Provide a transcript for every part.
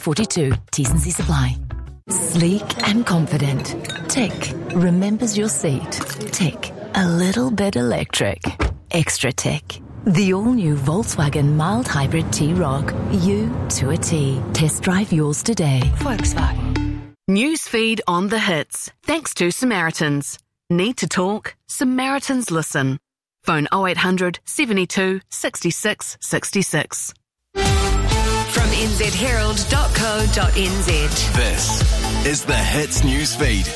42. T's and C's apply. Sleek and confident. Tick. Remembers your seat. Tick. A little bit electric. Extra tick. The all-new Volkswagen mild hybrid T-Roc. You to a T. Test drive yours today. Volkswagen. Newsfeed on the hits. Thanks to Samaritans. Need to talk? Samaritans listen. Phone 0800 72 66 66. From nzherald.co.nz. This is the Hits Newsfeed.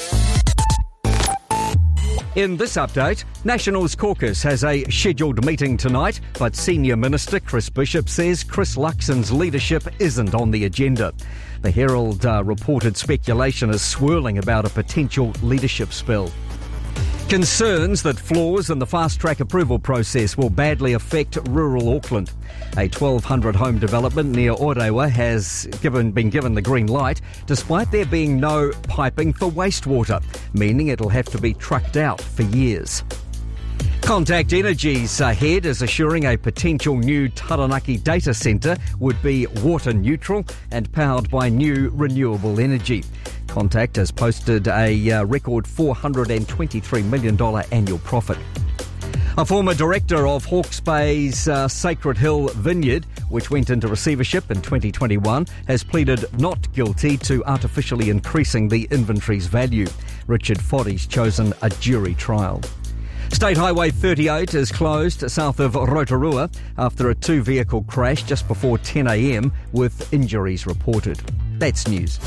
In this update, Nationals Caucus has a scheduled meeting tonight, but Senior Minister Chris Bishop says Chris Luxon's leadership isn't on the agenda. The Herald reported speculation is swirling about a potential leadership spill. Concerns that flaws in the fast-track approval process will badly affect rural Auckland. A 1,200 home development near Orewa has been given the green light, despite there being no piping for wastewater, meaning it'll have to be trucked out for years. Contact Energy's head is assuring a potential new Taranaki data centre would be water neutral and powered by new renewable energy. Contact has posted a record $423 million annual profit. A former director of Hawke's Bay's Sacred Hill Vineyard, which went into receivership in 2021, has pleaded not guilty to artificially increasing the inventory's value. Richard Foddy's chosen a jury trial. State Highway 38 is closed south of Rotorua after a two-vehicle crash just before 10 a.m. with injuries reported. That's news.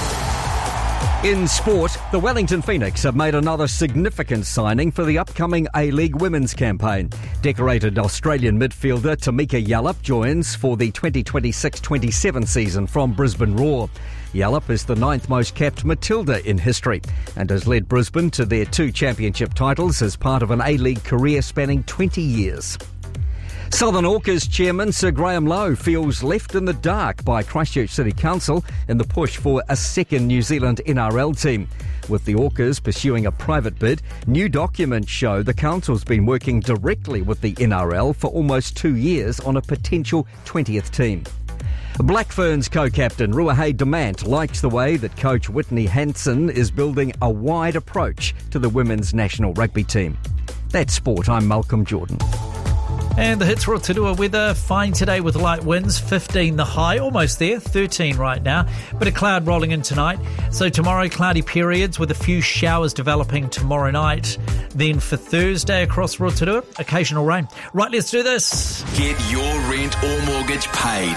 In sport, the Wellington Phoenix have made another significant signing for the upcoming A-League women's campaign. Decorated Australian midfielder Tamika Yallop joins for the 2026-27 season from Brisbane Roar. Yallop is the 9th most capped Matilda in history and has led Brisbane to their 2 championship titles as part of an A-League career spanning 20 years. Southern Orcas chairman Sir Graham Lowe feels left in the dark by Christchurch City Council in the push for a second New Zealand NRL team. With the Orcas pursuing a private bid, new documents show the council's been working directly with the NRL for almost 2 years on a potential 20th team. Black Ferns co-captain Ruahei Demant likes the way that coach Whitney Hansen is building a wide approach to the women's national rugby team. That's sport. I'm Malcolm Jordan. And the Hits Rotorua weather, fine today with light winds, 15 the high, almost there, 13 right now. Bit of cloud rolling in tonight. So tomorrow, cloudy periods with a few showers developing tomorrow night. Then for Thursday across Rotorua, occasional rain. Right, let's do this. Get your rent or mortgage paid.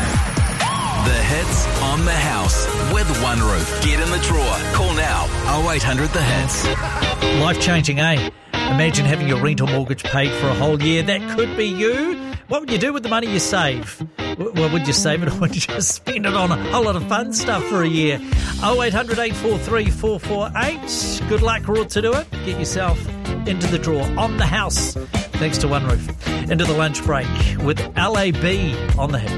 The Hits on the house with One Roof. Get in the drawer. Call now 0800 The Hits. Life-changing, eh? Imagine having your rent or mortgage paid for a whole year. That could be you. What would you do with the money you save? Well, would you save it or would you just spend it on a whole lot of fun stuff for a year? 0800 843 448. Good luck, Rotorua. Get yourself into the draw on the house. Thanks to One Roof. Into the lunch break with LAB on the Hits.